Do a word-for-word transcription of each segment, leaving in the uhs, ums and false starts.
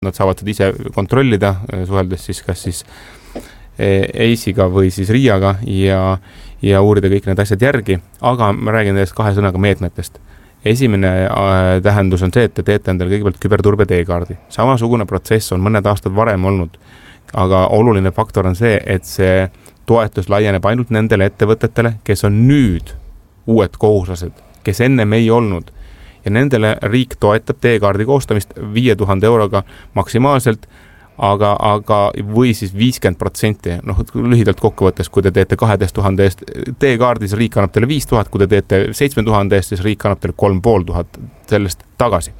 nad saavad seda ise kontrollida, suheldes siis kas siis A C E-ga või siis R I A-ga ja, ja uurida kõik need asjad järgi, aga ma räägin nendest kahe sõnaga meetmetest. Esimene äh, tähendus on see, et te teete endale kõigepealt küberturbe teekaardi. Samasugune protsess on mõned aastad varem olnud, aga oluline faktor on see, et see toetus laieneb ainult nendele ettevõtetele, kes on nüüd uued kohuslased, kes ennem ei olnud. Ja nendele riik toetab teekaardi koostamist viie tuhande euroga maksimaalselt, aga, aga või siis viiskümmend protsenti, noh, lühidalt kokkuvõttes, kui te teete kaheteist tuhande eest teekaardis, riik annab teile viis tuhat, kui te teete seitsme tuhande eest, siis riik annab teile kolm pool tuhat sellest tagasi.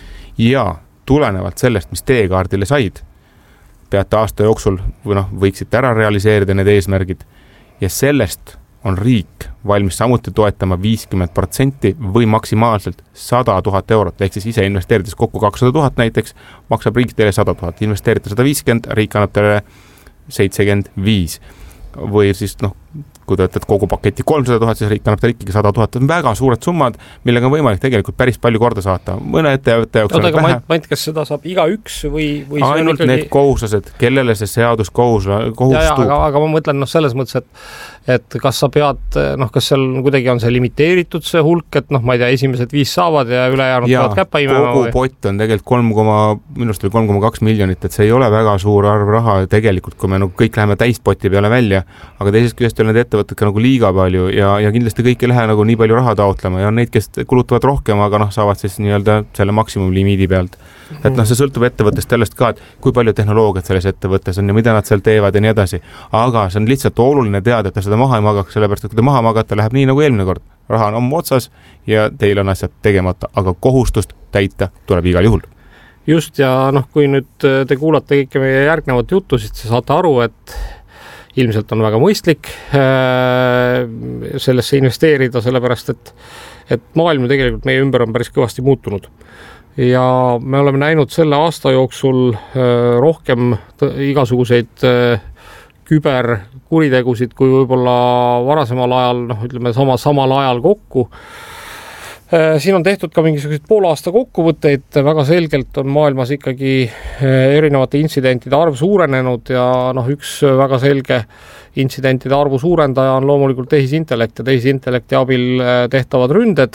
Ja tulenevalt sellest, mis teekaardile said, peate aasta jooksul või noh, võiksite ära realiseerida need eesmärgid ja sellest on riik valmis samuti toetama viiskümmend protsenti või maksimaalselt sada tuhat eurot, ehk siis ise investeerides kokku kakssada tuhat näiteks, maksab riik teile sada tuhat, investeerite sada viiskümmend, riik annab teile seitsekümmend viis või siis noh, kui te võtad kogu paketi kolmsada tuhat, siis riik annab teile ikkagi sada tuhat, on väga suured summad, millega on võimalik tegelikult päris palju korda saata. Mõne ettevõtte jaoks on vähe. Ma ei tea, kas seda saab iga üks või, või ainult ikkagi... need kohuslased, kellele see seadus kohustub. Aga, aga ma mõtlen noh, selles mõttes, et, et kas sa pead, noh, kas seal kuidagi on see limiteeritud see hulk, et noh, ma ei tea, esimesed viis saavad ja ülejäänud peavad käppa imema. Kogu või? Pott on tegelikult kolm koma kaks miljonit, et see ei ole väga suur arv raha tegelikult, kui me nagu kõik läheme täispoti peale välja, aga teisest küljest on need ettevõtted ka nagu liiga palju ja, ja kindlasti kõik ei lähe nagu nii palju raha taotlema ja on neid, kes kulutavad rohkem, aga noh, saavad siis nii-öelda selle maksimumlimiidi pealt. Et noh, see sõltub ettevõttest sellest ka, et kui palju tehnoloogiat selles ettevõttes on ja mida nad seal teevad ja nii edasi. Aga see on lihtsalt oluline teada, et ta seda maha ei magaks, sellepärast, et kui ta maha magata, läheb nii nagu eelmine kord. Raha on oma otsas ja teil on asjad tegemata, aga kohustust täita tuleb igal juhul. Just ja noh, kui nüüd te kuulate kõike meie järgnevat juttu, siis te saate aru, et ilmselt on väga mõistlik sellesse investeerida, sellepärast, et, et maailm tegelikult meie ümber on päris kõvasti muutunud. Ja me oleme näinud selle aasta jooksul rohkem igasuguseid küberkuritegusid kui võib-olla varasemal ajal, noh, ütleme sama, samal ajal kokku. Siin on tehtud ka mingisuguseid pool aasta kokkuvõtteid, väga selgelt on maailmas ikkagi erinevate intsidentide arv suurenenud ja noh, üks väga selge intsidentide arvu suurendaja on loomulikult tehisintellekt ja tehisintellekti abil tehtavad ründed.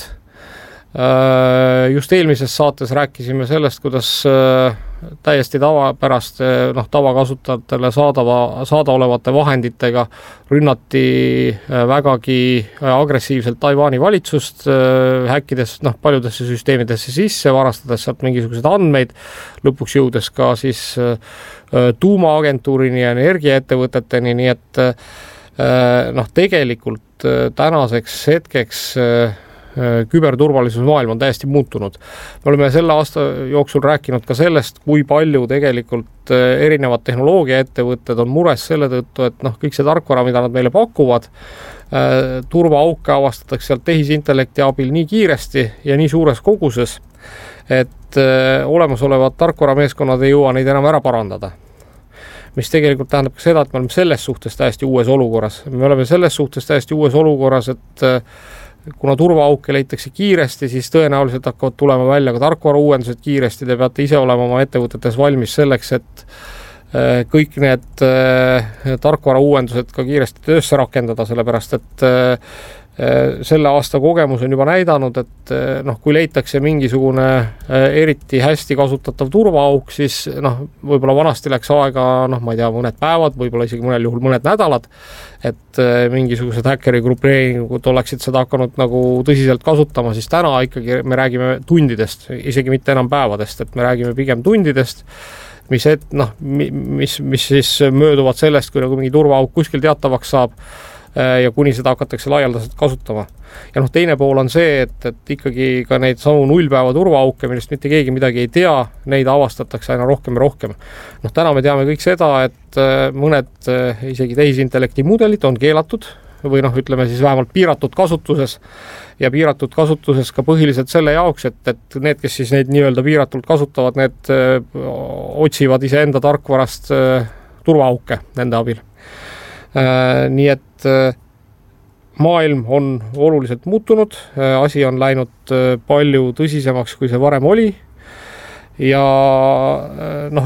Just eelmises saates rääkisime sellest, kuidas täiesti tavapärast noh, tavakasutajatele saadava, saadaolevate vahenditega rünnati vägagi agressiivselt Taiwani valitsust, häkkides noh, paljudesse süsteemidesse sisse, varastades sealt mingisuguseid andmeid, lõpuks jõudes ka siis tuumaagentuurini ja energiaettevõteteni, nii et noh, tegelikult tänaseks hetkeks küberturvalisus maailm on täiesti muutunud. Me oleme selle aasta jooksul rääkinud ka sellest, kui palju tegelikult erinevad tehnoloogiaettevõtted on mures selle tõttu, et noh, kõik see tarkvara, mida nad meile pakuvad, turvaauke avastatakse sealt tehisintellekti abil nii kiiresti ja nii suures koguses, et olemasolevad tarkvarameeskonnad ei jõua neid enam ära parandada. Mis tegelikult tähendab ka seda, et me oleme selles suhtes täiesti uues olukorras. Me oleme selles suhtes täiesti uues olukorras, et kuna turvaauke leitakse kiiresti, siis tõenäoliselt hakkavad tulema välja ka tarkvara uuendused kiiresti. Te peate ise olema oma ettevõtetes valmis selleks, et kõik need tarkvara uuendused ka kiiresti töösse rakendada, sellepärast et selle aasta kogemus on juba näidanud, et noh, kui leitakse mingisugune eriti hästi kasutatav turvaauk, siis noh, võib-olla vanasti läks aega, noh, ma ei tea, mõned päevad, võib-olla isegi mõnel juhul mõned nädalad, et mingisugused häkkeri grupeeringud oleksid seda hakanud nagu tõsiselt kasutama, siis täna ikkagi me räägime tundidest, isegi mitte enam päevadest, et me räägime pigem tundidest, mis, et, noh, mis, mis siis mööduvad sellest, kui nagu mingi turvaauk kuskil teatavaks saab, ja kuni seda hakatakse laialdaselt kasutama. Ja noh, teine pool on see, et, et ikkagi ka neid samu nullpäeva turvaauke, millest mitte keegi midagi ei tea, neid avastatakse aina rohkem ja rohkem. Noh, täna me teame kõik seda, et mõned isegi tehisintellekti mudelid on keelatud või noh, ütleme siis vähemalt piiratud kasutuses ja piiratud kasutuses ka põhiliselt selle jaoks, et, et need, kes siis neid nii-öelda piiratult kasutavad, need otsivad iseenda tarkvarast turvaauke nende abil. Nii et maailm on oluliselt muutunud, asi on läinud palju tõsisemaks, kui see varem oli ja noh,